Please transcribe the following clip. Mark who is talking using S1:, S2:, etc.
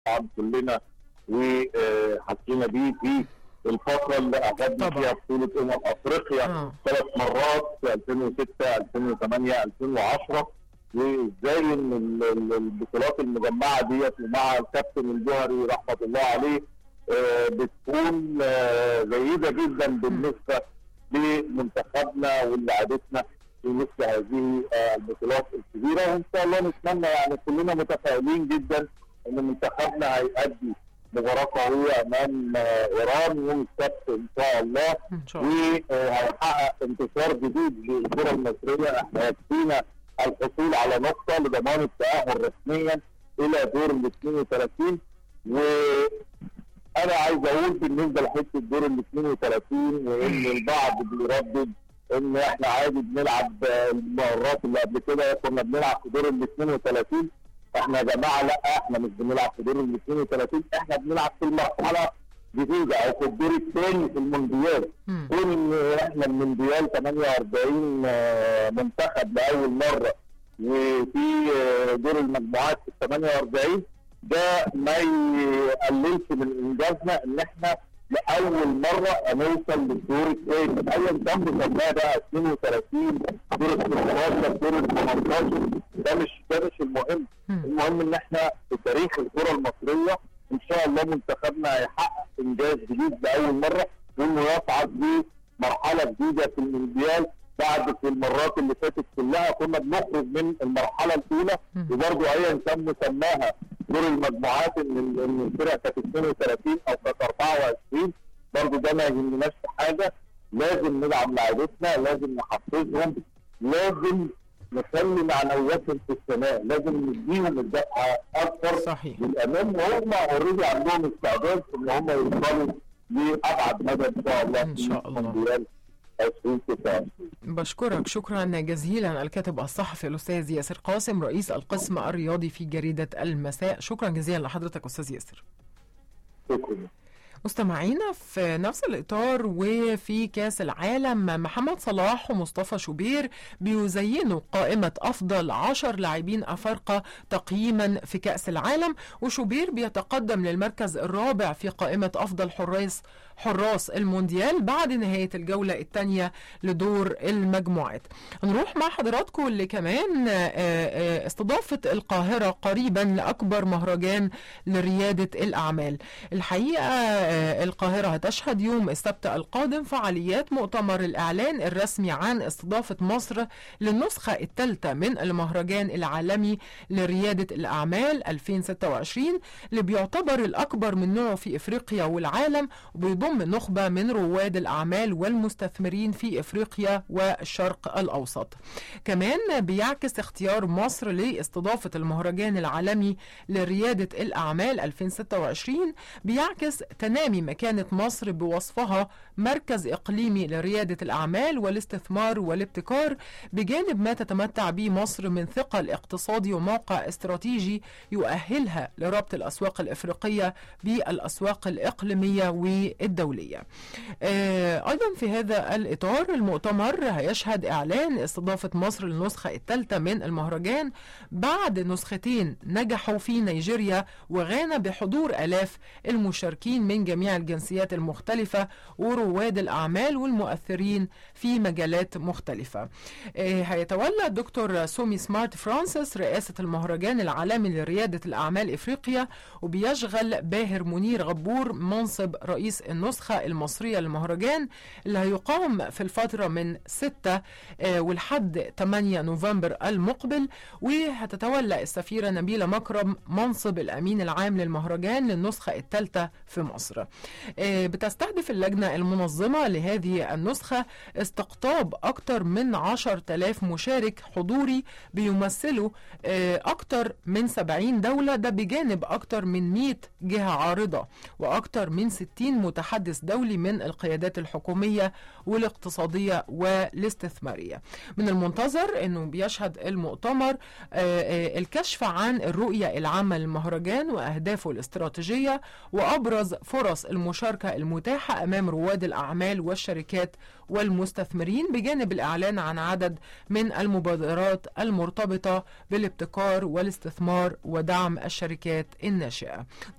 S1: طبعا كلنا وحسينا بيه في الفتره اللي اخذنا فيها بطوله افريقيا 3 مرات في 2006 2008 2010، وازاي ان البطولات المجمعه ديت ومع الكابتن الجوهري رحمه الله عليه بتكون جيده جدا بالنسبه لمنتخبنا ولاعبتنا في مثل هذه البطولات الكبيره. وان شاء الله نتمنى، يعني كلنا متفائلين جدا ان منتخبنا هيأدي مباراه قويه امام ايران يوم السبت ان شاء الله، وهيحقق انتصار جديد للكره المصريه. احنا يكفينا الحصول على نقطه لضمان التاهل رسميا الى دور ال 32. وانا عايز اقول بالنسبه لحته دور ال 32 وان البعض بيردد ان احنا عادي بنلعب المرات اللي قبل كده كنا بنلعب في دور ال 32. احنا يا جماعه لا، احنا مش بنلعب في دور ال 32، احنا بنلعب في المرحله جديده او في الدور الثاني في المونديال. كون ان احنا المونديال 48 منتخب لاول مره وفي دور المجموعات في 48، ده ما يقللش من انجازنا ان احنا لاول مره هنوصل للدور الثاني ايا كان بسماه بقى 32 دور ال 16 دور ال 18. ده مش المهم. المهم ان احنا في تاريخ الكره المصريه ان شاء الله منتخبنا هيحقق انجاز جديد لاول مره، وانه يصعد لمرحله جديده في المونديال. بعد في المرات اللي فاتت كلها كنا بنخرج من المرحله الاولى، وبرضه ايا كان مسماها دور المجموعات ان الفرق كانت 32 او كانت 24، برضه ده ما يهمناش في حاجه. لازم ندعم لاعبتنا، لازم نحفزهم، لازم نخلي معنوياتهم في السماء، لازم نديهم الدفعه اكثر للامام، وهم اوريدي عندهم استعداد ان هم يوصلوا لابعد مدى ان شاء الله
S2: ان شاء الله. بشكرك شكرا جزيلا الكاتب الصحفي الأستاذ ياسر قاسم رئيس القسم الرياضي في جريدة المساء. شكرا جزيلا لحضرتك أستاذ ياسر.
S1: شكرا.
S2: مستمعينا في نفس الإطار وفي كاس العالم، محمد صلاح ومصطفى شوبير بيزينوا قائمة أفضل 10 لاعبين أفارقة تقييما في كاس العالم، وشوبير بيتقدم للمركز الرابع في قائمة أفضل حراس المونديال بعد نهاية الجولة الثانية لدور المجموعات. نروح مع حضراتكم اللي كمان استضافت القاهرة قريبا لأكبر مهرجان لريادة الأعمال. الحقيقة القاهرة هتشهد يوم السبت القادم فعاليات مؤتمر الإعلان الرسمي عن استضافة مصر للنسخة الثالثة من المهرجان العالمي لريادة الأعمال 2026 اللي بيعتبر الأكبر من نوعه في إفريقيا والعالم، وبيضم نخبة من رواد الأعمال والمستثمرين في إفريقيا والشرق الأوسط. كمان بيعكس اختيار مصر لاستضافة المهرجان العالمي لريادة الأعمال 2026 بيعكس تنامي مكانة مصر بوصفها مركز إقليمي لريادة الأعمال والاستثمار والابتكار، بجانب ما تتمتع به مصر من ثقل اقتصادي وموقع استراتيجي يؤهلها لربط الأسواق الإفريقية بالأسواق الإقليمية والدولية. أيضا في هذا الإطار المؤتمر هيشهد إعلان استضافة مصر للنسخة الثالثة من المهرجان بعد نسختين نجحوا في نيجيريا وغانا بحضور آلاف المشاركين من جميع الجنسيات المختلفة ورواد الأعمال والمؤثرين في مجالات مختلفة. هيتولى الدكتور سومي سمارت فرانسيس رئاسة المهرجان العالمي لريادة الأعمال إفريقيا، وبيشغل باهر منير غبور منصب رئيس النسخة المصرية للمهرجان اللي هيقام في الفترة من 6 ولحد 8 نوفمبر المقبل. وهتتولى السفيرة نبيلة مكرم منصب الأمين العام للمهرجان للنسخة الثالثة في مصر. بتستهدف اللجنة المنظمة لهذه النسخة استقطاب أكثر من 10,000 مشارك حضوري بيمثلوا أكثر من 70 دولة، ده بجانب أكثر من 100 جهة عارضة وأكثر من 60 متحدث دولي من القيادات الحكومية والاقتصادية والاستثمارية. من المنتظر أنه بيشهد المؤتمر الكشف عن الرؤية العامة للمهرجان وأهدافه الاستراتيجية وأبرز فرص فرص المشاركة المتاحة أمام رواد الأعمال والشركات والمستثمرين، بجانب الإعلان عن عدد من المبادرات المرتبطة بالابتكار والاستثمار ودعم الشركات الناشئة.